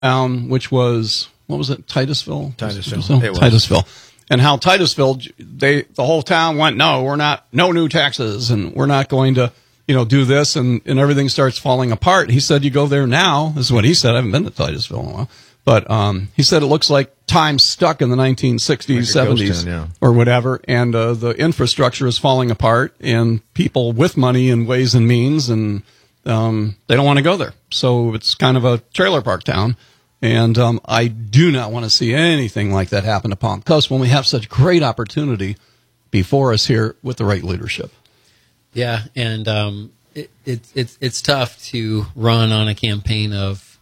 which was, what was it, Titusville? Titusville. It was. Titusville. And how Titusville, the whole town went, no new taxes, and we're not going to, do this, and everything starts falling apart. He said, you go there now, this is what he said, I haven't been to Titusville in a while, but he said it looks like time stuck in the 1960s, like 70s, or whatever, and the infrastructure is falling apart, and people with money and ways and means, and they don't want to go there. So it's kind of a trailer park town. And I do not want to see anything like that happen to Palm Coast when we have such great opportunity before us here with the right leadership. Yeah, and it's tough to run on a campaign of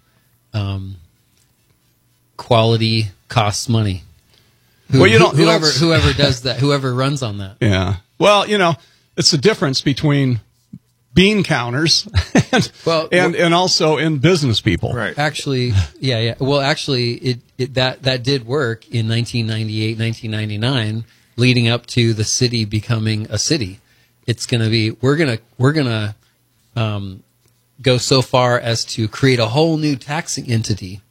quality costs money. Whoever does that, whoever runs on that. Yeah. Well, it's the difference between bean counters and also in business people. Right. Actually, yeah. Well, actually, that did work in 1998, 1999, leading up to the city becoming a city. It's going to be we're gonna go so far as to create a whole new taxing entity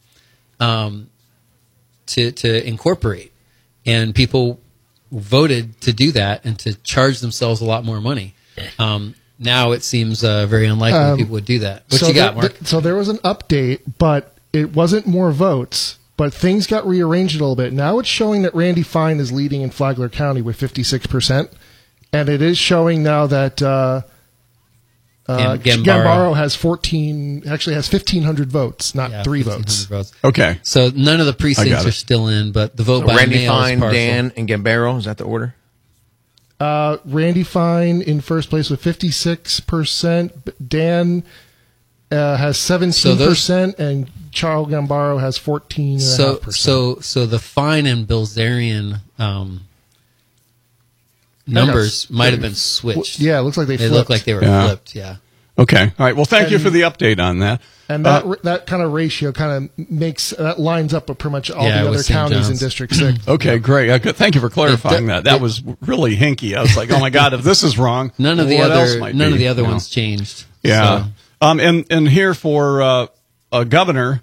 to incorporate, and people voted to do that and to charge themselves a lot more money. Now it seems very unlikely people would do that. What you got, Mark? So there was an update, but it wasn't more votes, but things got rearranged a little bit. Now it's showing that Randy Fine is leading in Flagler County with 56%, and it is showing now that Gambaro has 1,500 votes, not 3 votes. Okay. So none of the precincts are still in, but the vote by Randy mail Fine, is partial. Dan, and Gambaro, is that the order? Randy Fine in first place with 56%. Dan has 17%, and Charles Gambaro has 14.5%. So the Fine and Bilzerian numbers might have been switched. Yeah, it looks like they flipped. Look like they were flipped. Yeah. Okay. All right. Well, thank you for the update on that. And that kind of ratio kind of lines up with pretty much all the other counties in District 6. Okay, great. Thank you for clarifying that. That was really hinky. I was like, oh my God, if this is wrong, none of the other ones changed. Yeah. So. And here for governor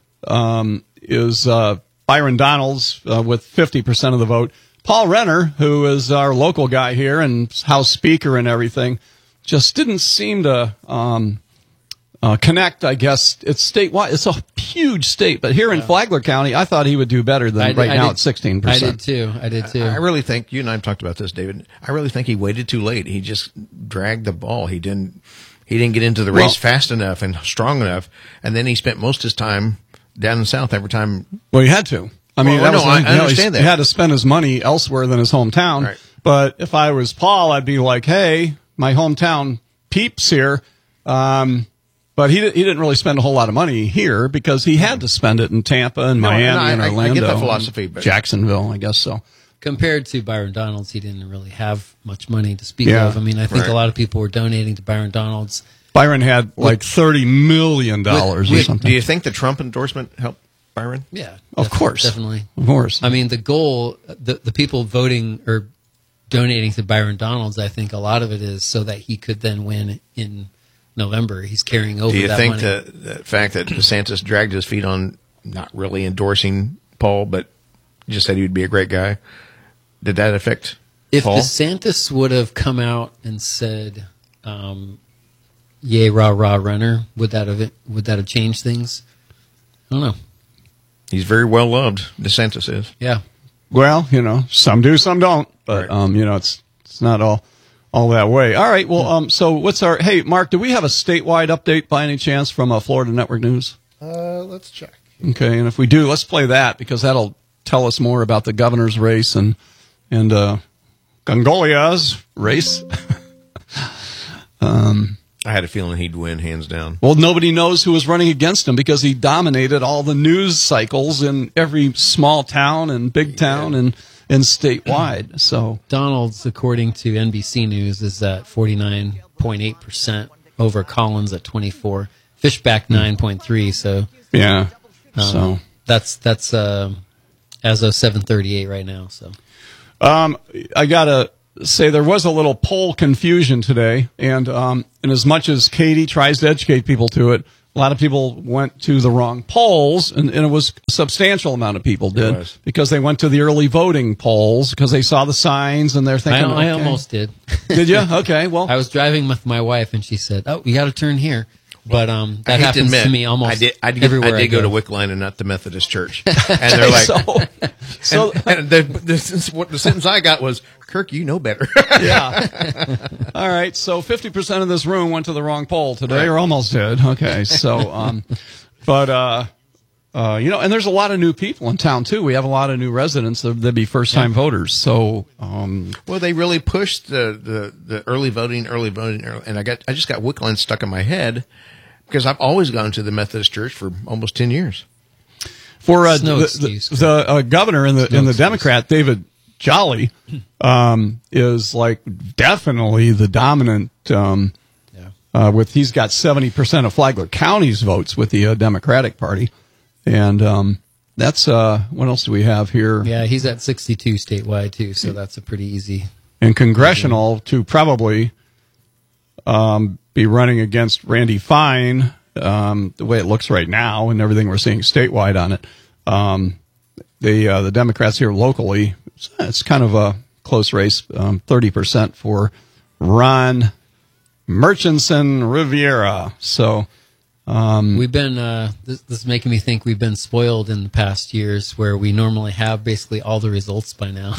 is Byron Donalds with 50% of the vote. Paul Renner, who is our local guy here and House Speaker and everything, just didn't seem to connect, I guess. It's statewide. It's a huge state. But here in Flagler County, I thought he would do better than now at 16%. I did too. I really think, you and I have talked about this, David, I really think he waited too late. He just dragged the ball. He didn't get into the race fast enough and strong enough. And then he spent most of his time down in the South every time. Well, he had to. I mean, I understand that. He had to spend his money elsewhere than his hometown. Right. But if I was Paul, I'd be like, hey, my hometown peeps here. But he didn't really spend a whole lot of money here because he had to spend it in Tampa and Miami and Orlando. I get that philosophy. But Jacksonville, I guess so. Compared to Byron Donalds, he didn't really have much money to speak of. I mean, I think a lot of people were donating to Byron Donalds. Byron had like $30 million or something. Do you think the Trump endorsement helped Byron? Yeah. Of course. Definitely. Of course. I mean, the goal, the people voting or donating to Byron Donalds, I think a lot of it is so that he could then win in November. He's carrying over that money. Do you think the fact that DeSantis dragged his feet on not really endorsing Paul, but just said he would be a great guy, did that affect Paul? If DeSantis would have come out and said, yay, rah, rah, Renner, would that have changed things? I don't know. He's very well loved, DeSantis is. Yeah. Well, some do, some don't. But, it's not all that way. All right. Well, so hey, Mark, do we have a statewide update by any chance from Florida Network News? Let's check. Okay. And if we do, let's play that because that'll tell us more about the governor's race and Gongolia's race. I had a feeling he'd win, hands down. Well, nobody knows who was running against him because he dominated all the news cycles in every small town and big town and statewide. So Donalds, according to NBC News, is at 49.8% over Collins at 24%. Fishback 9.3%. So yeah, so that's as of 7:38 right now. So I gotta say there was a little poll confusion today, and as much as Katie tries to educate people to it, a lot of people went to the wrong polls, and it was a substantial amount of people did was. because they went to the early voting polls because they saw the signs and they're thinking, I okay. almost did. Did you? Okay, well, I was driving with my wife, and she said, "Oh, you got to turn here." But I that hate happens admit, to me almost I did everywhere. go to Wickline and not the Methodist Church, and they're like, so and the sentence I got was, "Kirk, you know better." yeah. All right. So 50% of this room went to the wrong poll today, or almost did. Okay. So, but and there's a lot of new people in town too. We have a lot of new residents that'd be first-time voters. So, Well, they really pushed the early voting, and I just got Wickline stuck in my head because I've always gone to the Methodist Church for almost 10 years. for It's no excuse. the governor in the excuse. Democrat, David Jolly, is like definitely the dominant. He's got 70% of Flagler County's votes with the Democratic Party, and that's what else do we have here? Yeah, he's at 62 statewide too, so that's a pretty easy. And congressional to probably be running against Randy Fine, the way it looks right now, and everything we're seeing statewide on it. The Democrats here locally, it's kind of a close race, 30% for Ron Murchison Riviera. So We've been this is making me think we've been spoiled in the past years, where we normally have basically all the results by now.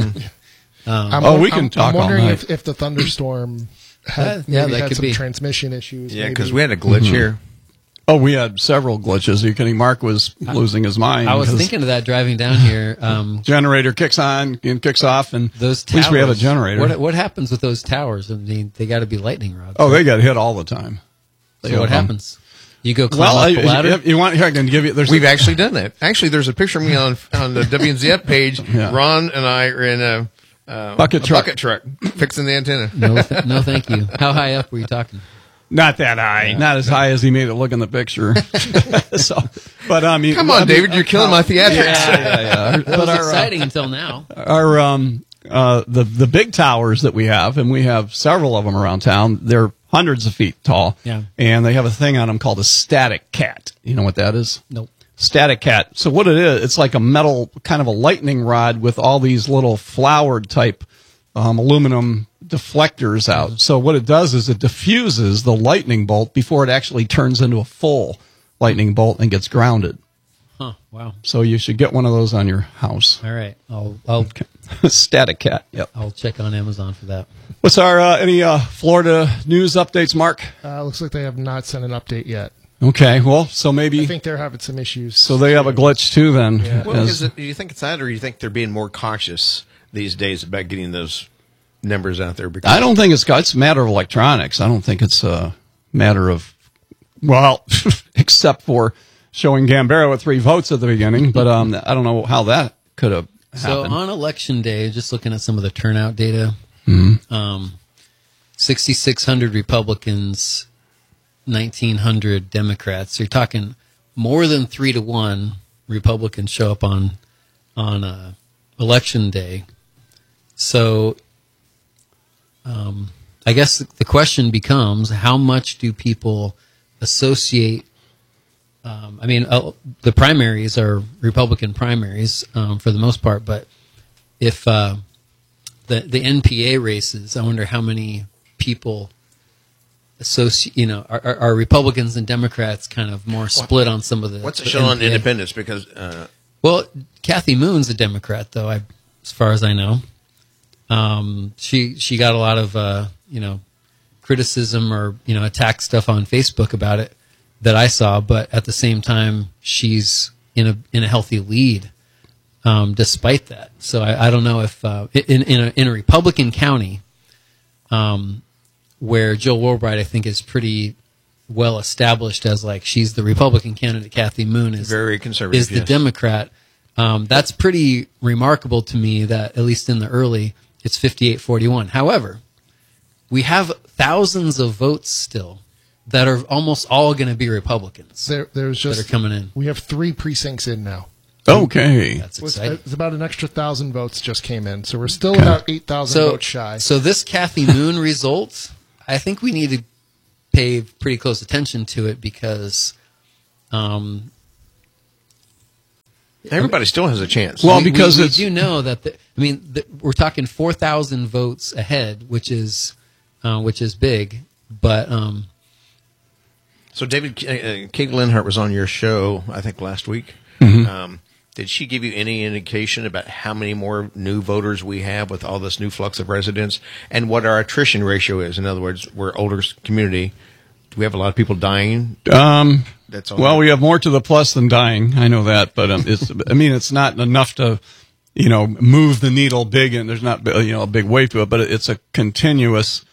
we can talk I'm wondering all night. if the thunderstorm had, Yeah, maybe that had could some be. transmission issues. Yeah, maybe. because we had a glitch here. Oh, we had several glitches. You kidding? Mark was losing his mind. I was because thinking of that driving down here. generator kicks on and kicks off, and Those towers, at least we have a generator. What happens with those towers? I mean, they got to be lightning rods. Oh, they get hit all the time. so what happens? You go climb Well, up the ladder. you want here? I can give you. There's We've actually done that. Actually, there's a picture of me on the WNZF page. Yeah. Ron and I are in a Bucket truck. bucket truck fixing the antenna. No, thank you. How high up were you talking? not that high, not as high as he made it look in the picture. So, but Come on, David, you're killing my theatrics. Yeah. That was exciting until now. Our the big towers that we have, and we have several of them around town. They're hundreds of feet tall. Yeah. And they have a thing on them called a static cat. You know what that is? Nope. Static cat. So what it is, it's like a metal, kind of a lightning rod with all these little flowered type aluminum deflectors out. So what it does is it diffuses the lightning bolt before it actually turns into a full lightning bolt and gets grounded. Huh. Wow. So you should get one of those on your house. All right. I'll Static cat. Yep. I'll check on Amazon for that. What's our any Florida news updates, Mark? Looks like they have not sent an update yet. Okay. Well, so maybe I think they're having some issues. so they have a glitch too. Then. Yeah. Well, As- do you think it's that, or do you think they're being more cautious these days about getting those numbers out there? Because I don't think it's a matter of electronics. I don't think it's a matter of, well, except for showing Gambaro with 3 votes at the beginning. But I don't know how that could have So happened. on election day, just looking at some of the turnout data, 6,600 Republicans, 1,900 Democrats. You're talking more than 3 to 1 Republicans show up on election day. So I guess the question becomes, how much do people associate? The primaries are Republican primaries for the most part, but if the NPA races, I wonder how many people associate. Are Republicans and Democrats kind of more split on some of the? what's it the show on NPA? Independence? Because Well, Kathy Moon's a Democrat, though, as far as I know. She got a lot of criticism or attack stuff on Facebook about it that I saw, but at the same time, she's in a healthy lead despite that. So I don't know if in a Republican county where Jill Wilbright, I think, is pretty well established as like she's the Republican candidate, Kathy Moon is very conservative. is the yes. Democrat. That's pretty remarkable to me that at least in the early, it's 58-41. However, we have thousands of votes still that are almost all going to be Republicans There's that are just coming in. we have 3 precincts in now. Okay. That's It's exciting. about an extra 1,000 votes just came in, so we're still about 8,000 votes shy. So this Kathy Moon result, I think we need to pay pretty close attention to it because Everybody still has a chance. Well, we because do know that we're talking 4,000 votes ahead, which is big. But so David, Kate Linhart was on your show, I think, last week. Did she give you any indication about how many more new voters we have with all this new flux of residents, and what our attrition ratio is? In other words, we're older community. Do we have a lot of people dying? That's all. Well, we have more to the plus than dying. I know that, but it's not enough to, move the needle big, and there's not, a big weight to it, but it's a continuous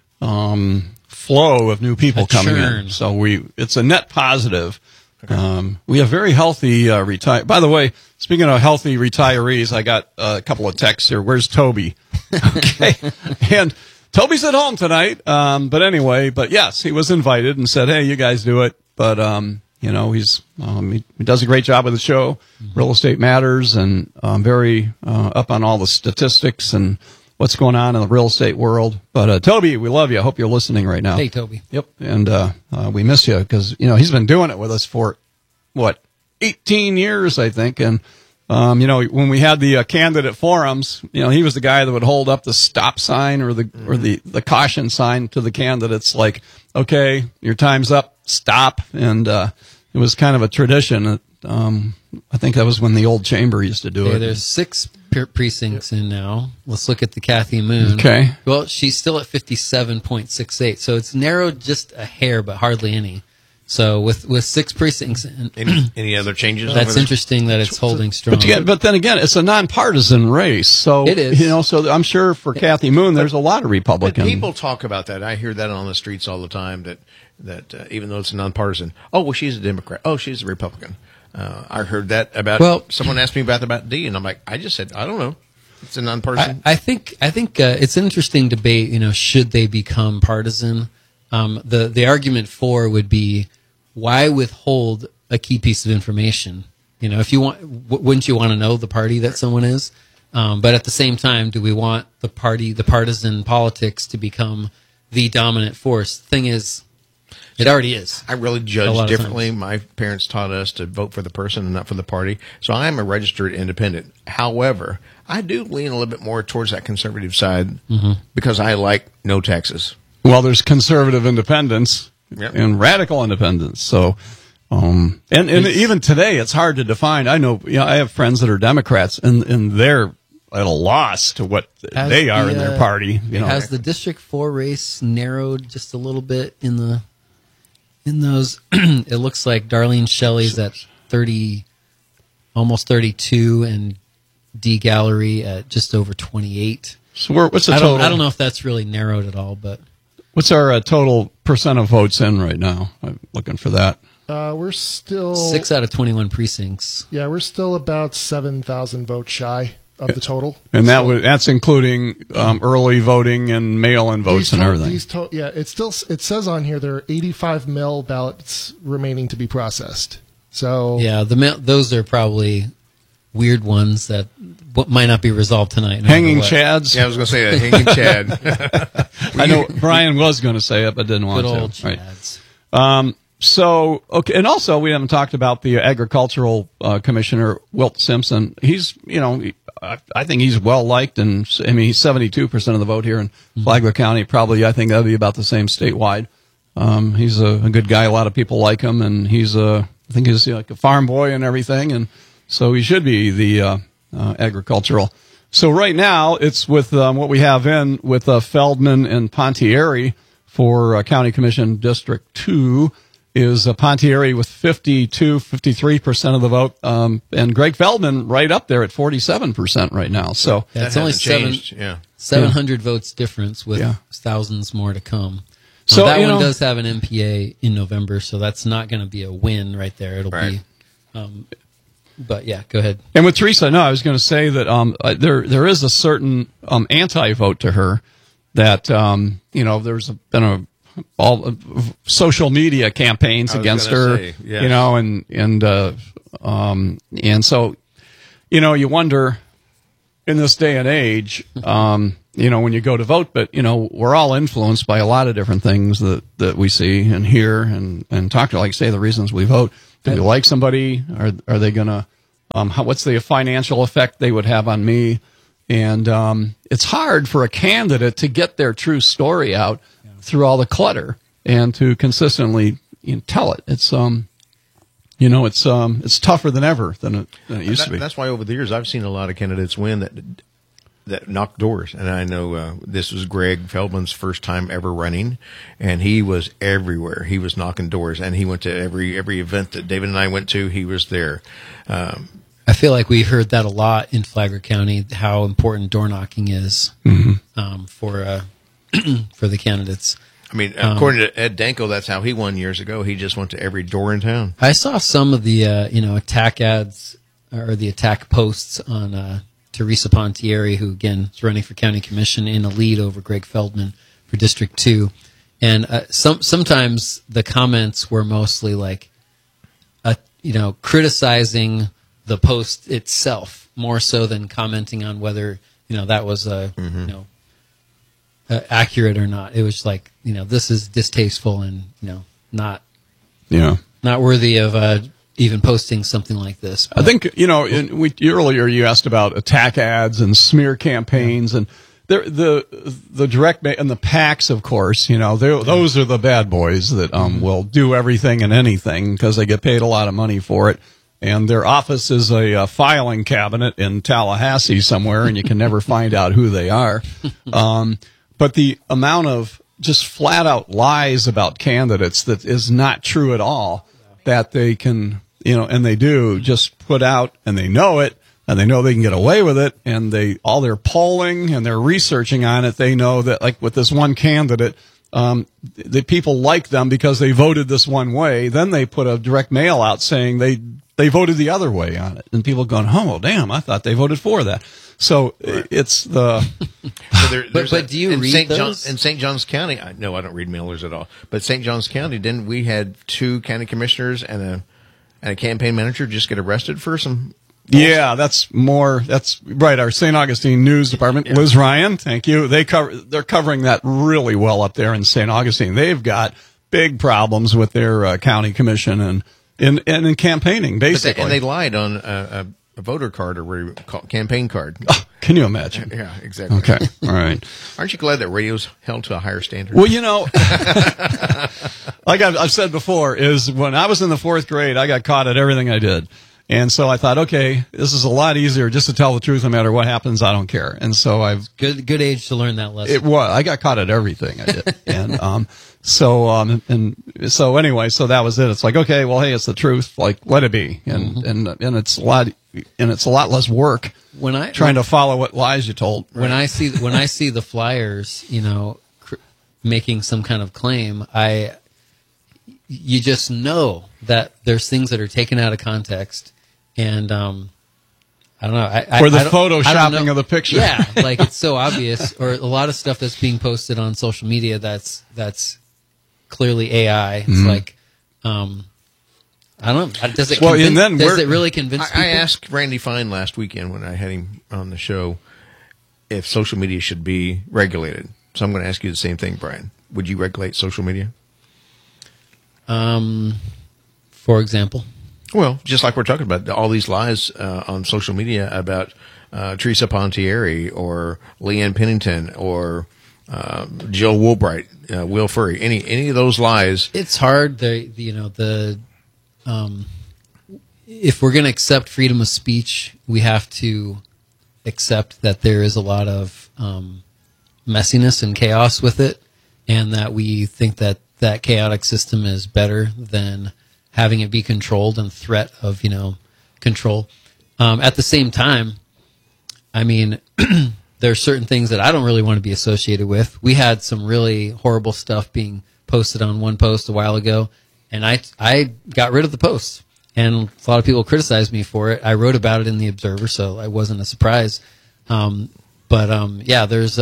flow of new people coming in. So it's a net positive. Okay. We have very healthy By the way, speaking of healthy retirees, I got a couple of texts here. Where's Toby? Okay, and Toby's at home tonight. But yes, he was invited and said, "Hey, you guys do it." But he's he does a great job with the show, Real Estate Matters, and very up on all the statistics and what's going on in the real estate world. But Toby, we love you. I hope you're listening right now. Hey, Toby. Yep. And we miss you because he's been doing it with us for 18 years, I think. And when we had the candidate forums, he was the guy that would hold up the stop sign or the caution sign to the candidates, like, okay, your time's up, stop. And it was kind of a tradition. I think that was when the old chamber used to do it. There's 6 precincts in now. Let's look at the Kathy Moon. Okay. Well, she's still at 57.68, so it's narrowed just a hair, but hardly any. So with 6 precincts in, any other changes? That's interesting that it's holding strong. But then again, it's a nonpartisan race, so it is. So I'm sure for Kathy Moon, there's a lot of Republicans. People talk about that. I hear that on the streets all the time. That even though it's nonpartisan, she's a Democrat. Oh, she's a Republican. I heard that about someone asked me about Dee, and I'm like, I just said, I don't know. It's a nonpartisan. I think it's an interesting debate. Should they become partisan? The argument for would be, why withhold a key piece of information? If you wouldn't you want to know the party that someone is? But at the same time, do we want the partisan politics to become the dominant force? The thing is, it already is. I really judge differently. My parents taught us to vote for the person and not for the party. So I am a registered independent. However, I do lean a little bit more towards that conservative side because I like no taxes. Well, there's conservative independence and radical independence. So, and even today, it's hard to define. I know, I have friends that are Democrats, and they're at a loss to what they are in their party. Has the District 4 race narrowed just a little bit in those? It looks like Darlene Shelley's at 30, almost 32, and Dee Gallery at just over 28. So what's the total? I don't know if that's really narrowed at all, but what's our total percent of votes in right now? I'm looking for that. We're still 6 out of 21 precincts. Yeah, we're still about 7,000 votes shy of the total, and that's including early voting and mail-in votes and everything. It says on here there are 85 mail ballots remaining to be processed. So those are probably weird ones that might not be resolved tonight. Hanging chads. Yeah, I was going to say a hanging chad. I know Brian was going to say it, but didn't want to. Good old chads. Right. Okay, and also we haven't talked about the agricultural commissioner, Wilt Simpson. He's, I think he's well liked, and he's 72% of the vote here in Flagler County. Probably, I think that'd be about the same statewide. He's a good guy. A lot of people like him, and I think he's like a farm boy and everything, and so he should be the agricultural. So right now it's with what we have with Feldman and Pontieri for County Commission District 2. Is Pontieri with 53% of the vote, and Greg Feldman right up there at 47% right now. So that's only 700 votes difference with thousands more to come. Now, so that one does have an MPA in November, so that's not going to be a win right there. It'll be, but yeah, go ahead. And with Teresa, I was going to say that there is a certain anti-vote to her that there's been all social media campaigns against her, and so, you wonder in this day and age, when you go to vote, but, we're all influenced by a lot of different things that we see and hear and talk to, like say the reasons we vote. Do we like somebody? Are they going to, what's the financial effect they would have on me? And, it's hard for a candidate to get their true story out through all the clutter and to consistently tell it. It's, it's tougher than ever than it used to be. That's why over the years I've seen a lot of candidates win that knocked doors. And I know this was Greg Feldman's first time ever running, and he was everywhere. He was knocking doors, and he went to every event that David and I went to. He was there. I feel like we heard that a lot in Flagler County, how important door knocking is for the candidates. I mean, according to Ed Danko, that's how he won years ago. He just went to every door in town. I saw some of the, attack ads or the attack posts on Teresa Pontieri, who, again, is running for county commission in a lead over Greg Feldman for District 2. And sometimes the comments were mostly like, criticizing the post itself more so than commenting on whether, that was accurate or not. It was like, this is distasteful and, not worthy of even posting something like this. But, I think, earlier you asked about attack ads and smear campaigns and the direct and the PACs, of course, those are the bad boys that will do everything and anything because they get paid a lot of money for it. And their office is a filing cabinet in Tallahassee somewhere, and you can never find out who they are. But the amount of just flat out lies about candidates that is not true at all, that they can, and they do just put out, and they know it, and they know they can get away with it, and all their polling and their researching on it, they know that, like with this one candidate, the people like them because they voted this one way. Then they put a direct mail out saying they voted the other way on it, and people going, "Oh, well, damn! I thought they voted for that." So it's the. But do you read those? In St. Johns County, no, I don't read mailers at all. But St. Johns County, didn't we had 2 county commissioners and a campaign manager just get arrested for some? Yeah, that's right. Our St. Augustine News Department, Liz Ryan, thank you. They're covering that really well up there in St. Augustine. They've got big problems with their county commission and in campaigning, basically. And they lied on a voter card or what do you call it, campaign card. Oh, can you imagine? Yeah, exactly. Okay, all right. Aren't you glad that radio's held to a higher standard? Well, like I've said before, is when I was in the 4th grade, I got caught at everything I did. And so I thought, okay, this is a lot easier just to tell the truth no matter what happens. I don't care. And so good age to learn that lesson. It was. I got caught at everything I did. And so anyway, so that was it. It's like, okay, well, hey, it's the truth. Like, let it be. And it's a lot less work trying to follow what lies you told. Right? When I see the flyers, making some kind of claim, you just know that there's things that are taken out of context, and I don't know. Or the photoshopping of the picture. Yeah, like it's so obvious. Or a lot of stuff that's being posted on social media that's clearly AI. It's like, I don't know. Does it really convince people? I asked Randy Fine last weekend when I had him on the show if social media should be regulated. So I'm going to ask you the same thing, Brian. Would you regulate social media? For example? Well, just like we're talking about, all these lies on social media about Teresa Pontieri or Leanne Pennington or Jill Woolbright, Will Furry, any of those lies. It's hard. If we're going to accept freedom of speech, we have to accept that there is a lot of messiness and chaos with it, and that we think that chaotic system is better than having it be controlled and threat of, control. At the same time, I mean, there are certain things that I don't really want to be associated with. We had some really horrible stuff being posted on one post a while ago, and I got rid of the post. And a lot of people criticized me for it. I wrote about it in the Observer, so it wasn't a surprise. There's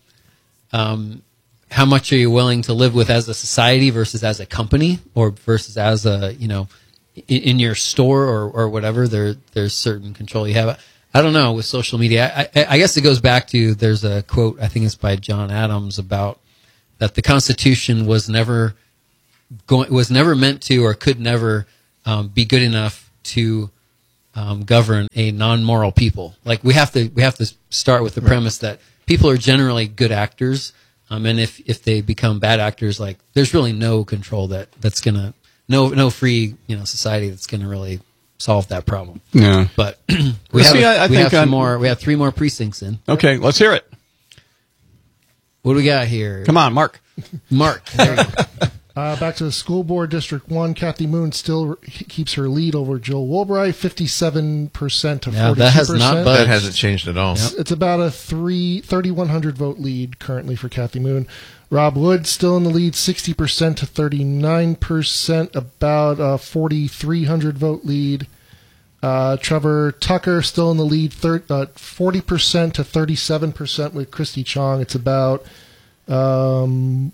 how much are you willing to live with as a society versus as a company, or versus as a, in your store or whatever. There's certain control you have. I don't know with social media. I guess it goes back to there's a quote, I think it's by John Adams, about that the Constitution was never meant to or could never be good enough to govern a non-moral people. Like we have to start with the premise that people are generally good actors, and if they become bad actors, like there's really no control that's gonna no free society that's gonna really solve that problem. Yeah. But we have 3 more precincts in. Okay, let's hear it. What do we got here? Come on, Mark. Mark. There you go. Back to the school board, District 1, Kathy Moon still keeps her lead over Jill Woolbright, 57% to 42%. That has not budged. That hasn't changed at all. Yep. It's about a 3,100 vote lead currently for Kathy Moon. Rob Wood still in the lead, 60% to 39%, about a 4,300 vote lead. Trevor Tucker still in the lead, 40% to 37% with Christy Chong. It's about only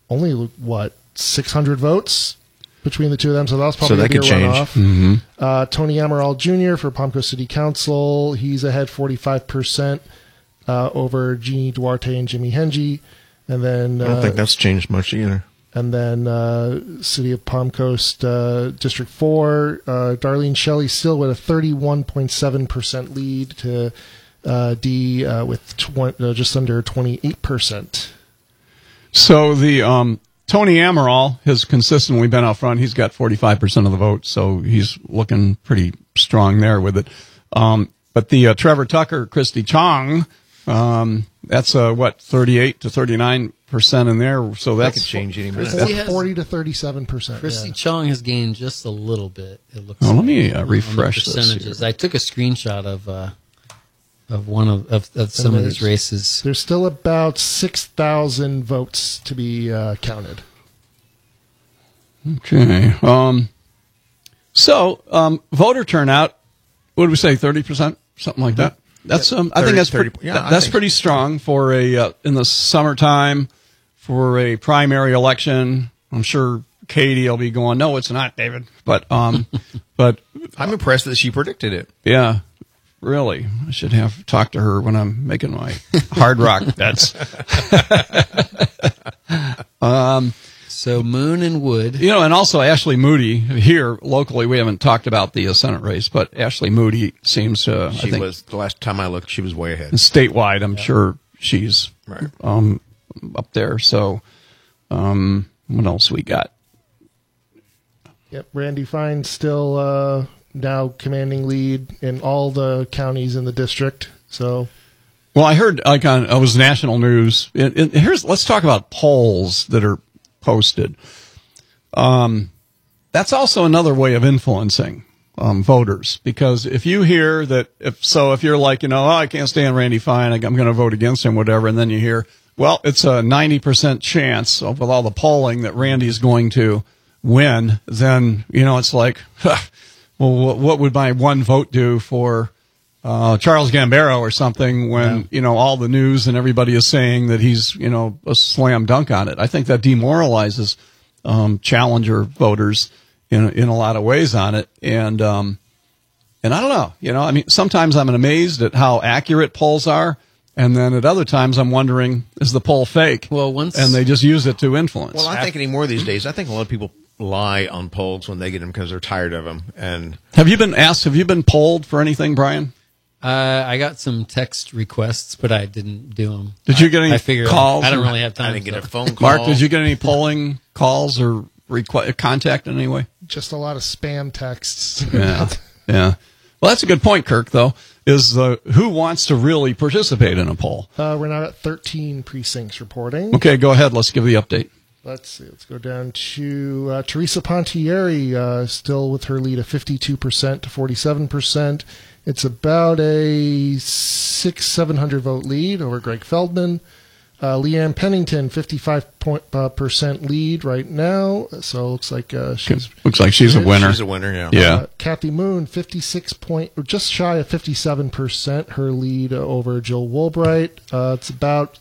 600 votes between the two of them, so that's probably so that going to be a could change. runoff. Tony Amaral Jr. for Palm Coast City Council, he's ahead 45% over Jeannie Duarte and Jimmy Hengy. And then I don't think that's changed much either. And then City of Palm Coast, District 4, Darlene Shelley still with a 31.7% lead to D with just under 28%. So the Tony Amaral has consistently been out front. He's got 45% of the vote, so he's looking pretty strong there with it. But the Trevor Tucker, Christy Chong, that's 38 to 39% in there. So That that's could change any minute. Christy has- 40 to 37%. Christy yeah. Chong has gained just a little bit. It looks. Let me on the refresh this percentages. here. I took a screenshot of one of some of these races. There's still about 6,000 votes to be counted. Okay. So voter turnout, what did we say, 30%? Something like that? That's I think that's 30, pretty, yeah, I that's think pretty strong for a in the summertime for a primary election. I'm sure Katie will be going, no, it's not, David. But but I'm impressed that she predicted it. yeah, really, I should have talked to her when I'm making my hard rock bets. So Moon and Wood. And also Ashley Moody here locally. We haven't talked about the Senate race, but Ashley Moody seems to. I She think, was, the last time I looked, she was way ahead. statewide. I'm sure she's Right. up there. So, what else we got? Yep, Randy Fine still now commanding lead in all the counties in the district. So, Well, I heard it was national news. Let's talk about polls that are posted. That's also another way of influencing voters, because if you hear that, if you're like, I can't stand Randy Fine, I'm going to vote against him, whatever, and then you hear, well, it's a 90% chance with all the polling that Randy's going to win, then it's like, well, what would my one vote do for Charles Gambaro or something when, all the news and everybody is saying that he's, a slam dunk on it. I think that demoralizes challenger voters in a lot of ways on it. And I don't know, sometimes I'm amazed at how accurate polls are. And then at other times I'm wondering, is the poll fake? Well, and they just use it to influence. Well, I think anymore these days, I think a lot of people lie on polls when they get them because they're tired of them. And have you been polled for anything, Brian? I got some text requests, but I didn't do them. Did you get any I figured calls? I don't really have time. I didn't get a phone call. Mark, did you get any polling calls or contact in any way? just a lot of spam texts. Yeah. Yeah. Well, that's a good point, Kirk, though, is who wants to really participate in a poll? We're now at 13 precincts reporting. Okay, go ahead. Let's give the update. Let's see. Let's go down to Teresa Pontieri, still with her lead of 52% to 47%. It's about a 700 vote lead over Greg Feldman. Leanne Pennington, 55% lead right now. So it looks like she's a winner. She's a winner, yeah. Yeah. Kathy Moon, just shy of 57%. Her lead over Jill Woolbright. It's about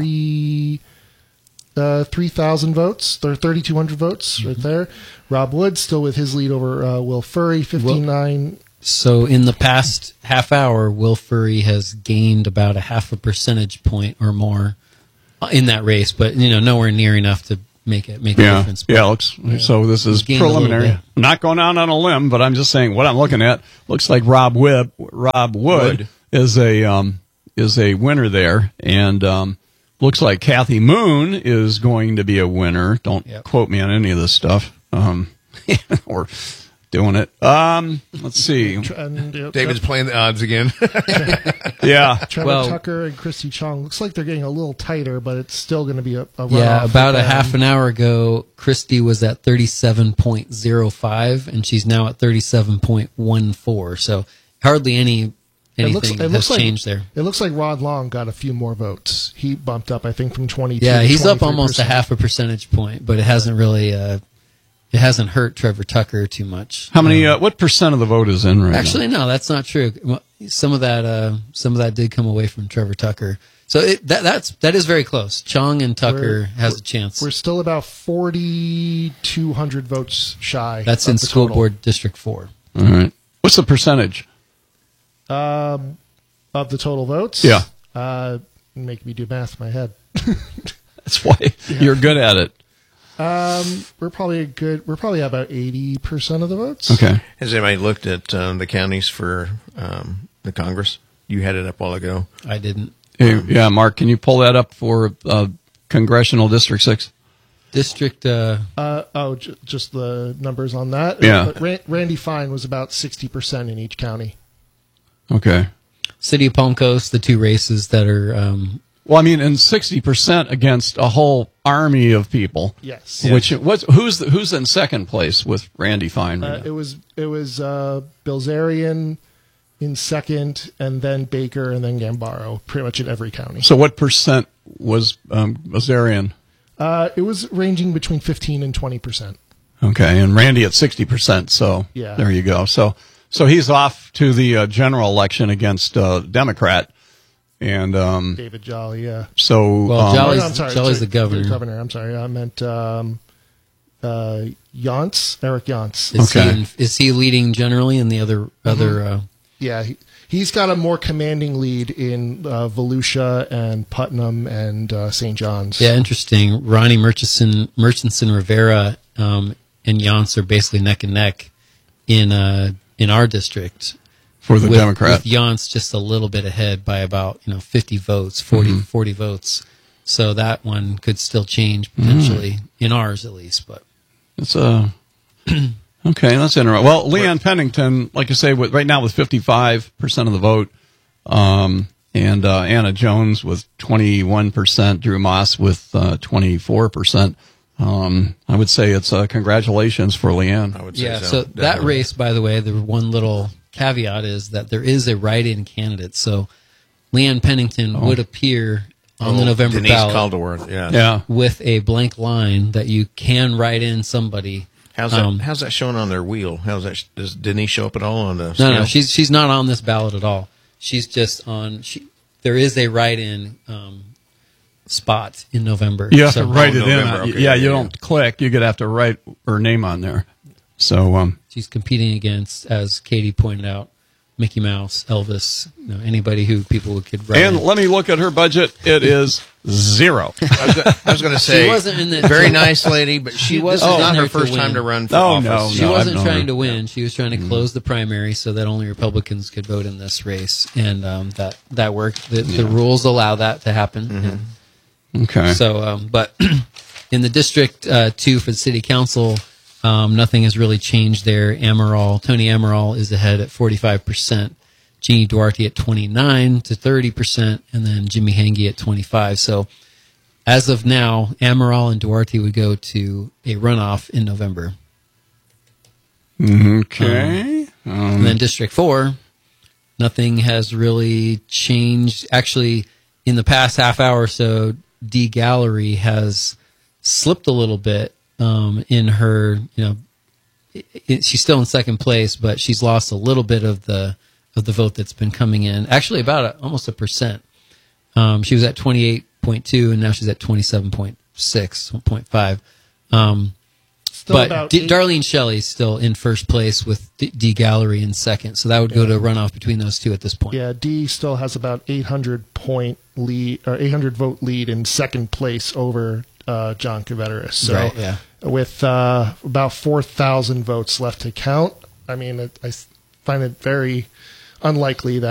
3,000 votes. There are 3,200 votes right there. Rob Wood still with his lead over Will Furry, 59%. So in the past half hour, Will Furry has gained about a 0.5 percentage point or more in that race, but nowhere near enough to make a difference. Yeah, looks. So this is gained a little preliminary. bit. I'm not going out on a limb, but I'm just saying what I'm looking at looks like Rob Wood is a winner there, and looks like Kathy Moon is going to be a winner. Don't quote me on any of this stuff. Or doing it. Let's see. David's playing the odds again. Yeah. Trevor Tucker and Christy Chong. Looks like they're getting a little tighter, but it's still going to be a runoff. Yeah, about a half an hour ago, Christy was at 37.05, and she's now at 37.14. So hardly anything has changed there. It looks like Rod Long got a few more votes. He bumped up, I think, from 22 Yeah, to he's up 23%. almost a 0.5 percentage point, but it hasn't really... it hasn't hurt Trevor Tucker too much. How many? What percent of the vote is in right Actually, no, that's not true. Some of that did come away from Trevor Tucker. So that is very close. Chong and Tucker has a chance. We're still about 4,200 votes shy. That's in School Board District 4. now? All right. What's the percentage? Of the total votes? Yeah. Make me do math in my head. That's why you're good at it. We're probably about 80% of the votes. Okay. Has anybody looked at the counties for the Congress? You had it up a while ago. I didn't. Hey, yeah, Mark, can you pull that up for Congressional District 6? District. Just the numbers on that. Yeah. But Randy Fine was about 60% in each county. Okay. City of Palm Coast, the two races that are. Well, I mean, and 60% against a whole army of people. Yes. Who's in second place with Randy Fine right now? It was Bilzerian in second, and then Baker, and then Gambaro, pretty much in every county. So what percent was Azarian? It was ranging between 15 and 20%. Okay, and Randy at 60%. So Yeah. there you go. So he's off to the general election against Democrat. And David Jolly, yeah. so Jolly's the governor. The governor. I'm sorry, I meant Yance, Eric Yance. Is he leading generally in the other? Yeah, he's got a more commanding lead in Volusia and Putnam and St. John's. Yeah, interesting. Ronnie Murchison Rivera and Yance are basically neck and neck in our district. for the Democrat. With Yance just a little bit ahead by about 50 votes, 40 votes. So that one could still change potentially in ours at least. But it's okay. That's interesting. Well, Leanne Pennington, like I say, right now with 55% of the vote, and Anna Jones with 21%, Drew Moss with 24%. I would say it's congratulations for Leanne. I would say so that race, by the way, the one little caveat is that there is a write-in candidate. So Leanne Pennington would appear on the November Denise ballot Calderworth, Yeah. with a blank line that you can write in somebody. How's that shown on their wheel? Does Denise show up at all on the No, scale? she's not on this ballot at all. She's just on. There is a write-in spot in November. You have to write it November, in. okay, You don't click. You could have to write her name on there. So she's competing against, as Katie pointed out, Mickey Mouse, Elvis, anybody who people could write. and in. let me look at her budget. It is 0. I was going to say, She wasn't in the- very nice lady, but this is wasn't in not there her to first win. time to run for Oh, office. no, She no. wasn't I've known trying her. to win. She was trying to close the primary so that only Republicans could vote in this race, and that worked. The rules allow that to happen. Okay. So, but in the District 2 for the City Council, nothing has really changed there. Tony Amaral is ahead at 45%. Jeannie Duarte at 29 to 30%, and then Jimmy Hange at 25. So, as of now, Amaral and Duarte would go to a runoff in November. Okay. And then District 4, nothing has really changed. Actually, in the past half hour or so, Dee Gallery has slipped a little bit in her, she's still in second place, but she's lost a little bit of the vote that's been coming in. Actually, about almost 1%. She was at 28.2, and now she's at 27.6, 1.5. Still but about Darlene Shelley's still in first place with D. Gallery in second. So that would go to runoff between those two at this point. Yeah, D still has about 800 point lead or 800 vote lead in second place over John Coveteris. So Right, yeah. with about 4,000 votes left to count, I mean, I find it very unlikely that